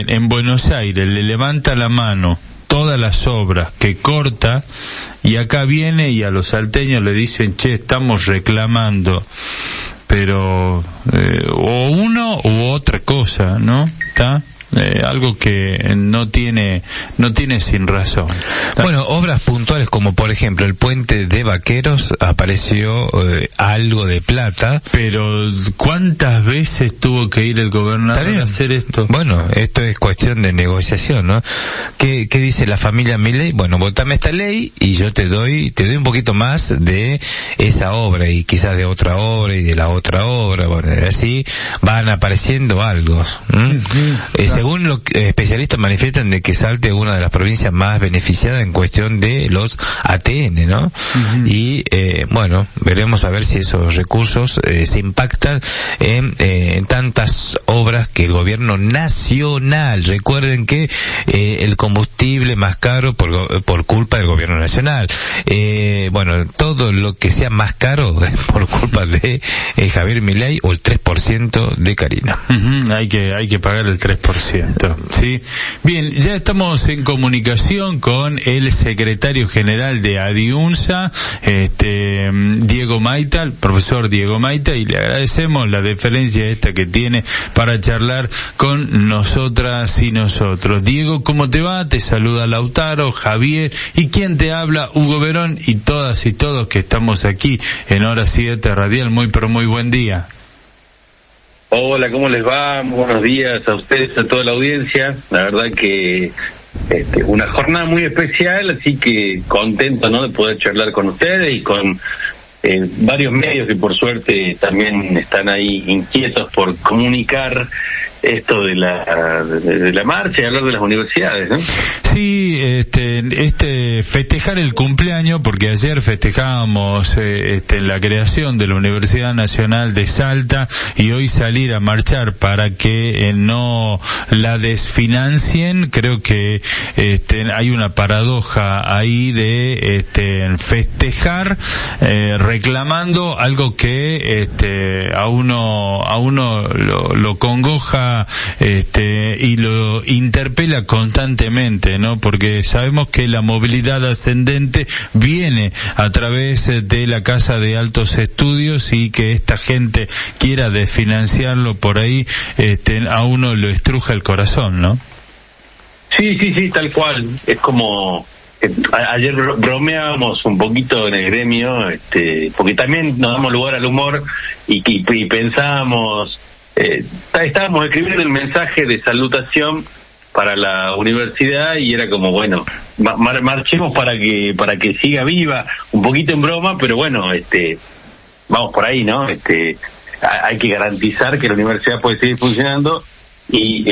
en Buenos Aires le levanta la mano todas las obras que corta, y acá viene y a los salteños le dicen, che, estamos reclamando, pero o uno u otra cosa, ¿no? ¿Está? Algo que no tiene sin razón. Bueno, obras puntuales como por ejemplo el puente de Vaqueros, apareció algo de plata. Pero ¿cuántas veces tuvo que ir el gobernador a hacer esto? Bueno, esto es cuestión de negociación, ¿no? ¿Qué dice la familia Milei? Bueno, votame esta ley y yo te doy un poquito más de esa obra y quizás de otra obra y de la otra obra. Bueno, así van apareciendo algo. Según los especialistas manifiestan de que Salta es una de las provincias más beneficiadas en cuestión de los ATN, ¿no? Y bueno, veremos a ver si esos recursos se impactan en tantas obras que el gobierno nacional, recuerden que el combustible más caro por culpa del gobierno nacional. Bueno, todo lo que sea más caro es por culpa de Javier Milei o el 3% de Karina. Hay que pagar el 3%. Sí. Bien, ya estamos en comunicación con el secretario general de ADIUNSA, Diego Maita, el profesor Diego Maita, y le agradecemos la deferencia esta que tiene para charlar con nosotras y nosotros. Diego, ¿cómo te va? Te saluda Lautaro, Javier, y quien te habla, Hugo Verón, y todas y todos que estamos aquí en Hora 7 Radial. Muy buen día. Hola, ¿cómo les va? Muy buenos días a ustedes, a toda la audiencia. La verdad que una jornada muy especial, así que contento, ¿no?, de poder charlar con ustedes y con varios medios que por suerte también están ahí inquietos por comunicar esto de la marcha y hablar de las universidades, ¿no? Sí, festejar el cumpleaños, porque ayer festejábamos la creación de la Universidad Nacional de Salta, y hoy salir a marchar para que no la desfinancien. Creo que hay una paradoja ahí de festejar reclamando algo que a uno lo congoja y lo interpela constantemente, ¿no? Porque sabemos que la movilidad ascendente viene a través de la Casa de Altos Estudios, y que esta gente quiera desfinanciarlo por ahí, a uno lo estruja el corazón, ¿no? Sí, tal cual. Es como ayer bromeábamos un poquito en el gremio, porque también nos damos lugar al humor y pensábamos, estábamos escribiendo el mensaje de salutación para la universidad y era como, bueno, marchemos para que siga viva, un poquito en broma, pero bueno, vamos por ahí, ¿no? Hay que garantizar que la universidad puede seguir funcionando y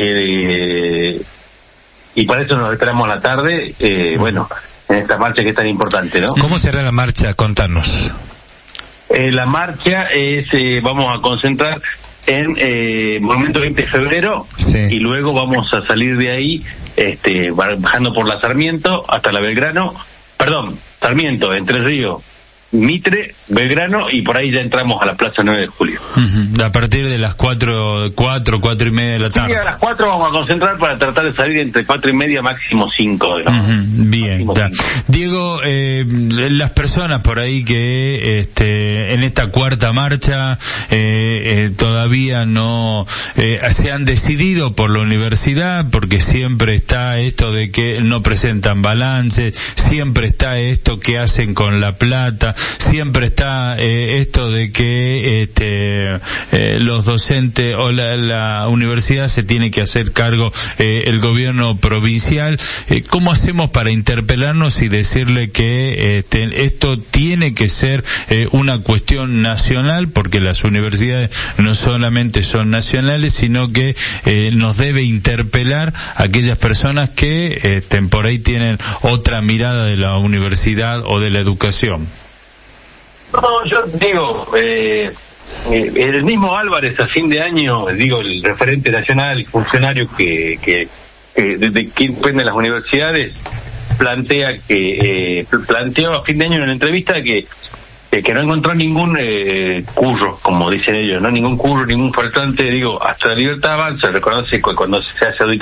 para eso nos esperamos a la tarde, bueno, en esta marcha que es tan importante, ¿no? ¿Cómo será la marcha? Contanos. La marcha es, vamos a concentrar en Monumento 20 de Febrero, sí, y luego vamos a salir de ahí, bajando por la Sarmiento hasta la Sarmiento, Entre Ríos, Mitre, Belgrano, y por ahí ya entramos a la Plaza 9 de Julio. A partir de las 4:30 de la tarde. Sí, a las 4 vamos a concentrar para tratar de salir entre 4:30, máximo 5. Bien, ya. Diego, las personas por ahí que en esta cuarta marcha todavía no se han decidido por la universidad, porque siempre está esto de que no presentan balances, siempre está esto que hacen con la plata, siempre está esto de que los docentes o la universidad se tiene que hacer cargo el gobierno provincial. ¿Cómo hacemos para interpelarnos y decirle que esto tiene que ser una cuestión nacional, porque las universidades no solamente son nacionales, sino que nos debe interpelar a aquellas personas que por ahí tienen otra mirada de la universidad o de la educación? No, yo digo, el mismo Álvarez a fin de año, el referente nacional, el funcionario que de quien dependen las universidades, planteó a fin de año en una entrevista que no encontró ningún curro, como dicen ellos, no ningún curro, ningún faltante, hasta la libertad avanza. Reconoce que cuando se hace auditoría